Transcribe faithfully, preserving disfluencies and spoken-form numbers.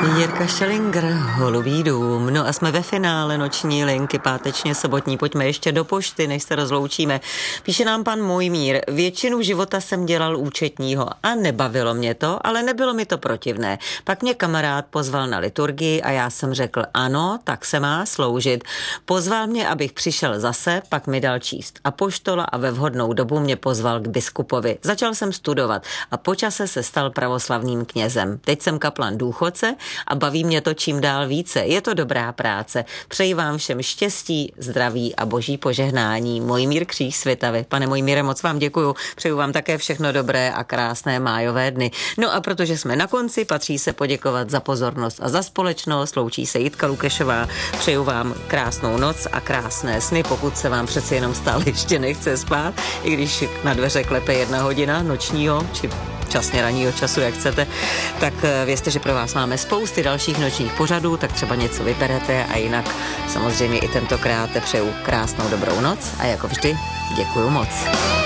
Jirka Šelinger, Holubý dům. No a jsme ve finále noční linky, pátečně sobotní. Pojďme ještě do pošty, než se rozloučíme. Píše nám pan Mojmír: většinu života jsem dělal účetního a nebavilo mě to, ale nebylo mi to protivné. Pak mě kamarád pozval na liturgii a já jsem řekl ano, tak se má sloužit. Pozval mě, abych přišel zase, pak mi dal číst apoštola a ve vhodnou dobu mě pozval k biskupovi. Začal jsem studovat a po čase se stal pravoslavným knězem. Teď jsem kaplan důchodce a baví mě to čím dál více. Je to dobrá práce. Přeji vám všem štěstí, zdraví a boží požehnání. Mojmír Kříž Svitavy. Pane Mojmíre, moc vám děkuju. Přeju vám také všechno dobré a krásné májové dny. No a protože jsme na konci, patří se poděkovat za pozornost a za společnost. Loučí se Jitka Lukešová. Přeju vám krásnou noc a krásné sny, pokud se vám přeci jenom stále ještě nechce spát, i když na dveře klepe jedna hodina nočního, či časně ranního času, jak chcete, tak vězte, že pro vás máme spousty dalších nočních pořadů, tak třeba něco vyberete a jinak samozřejmě i tentokrát přeju krásnou dobrou noc a jako vždy děkuju moc.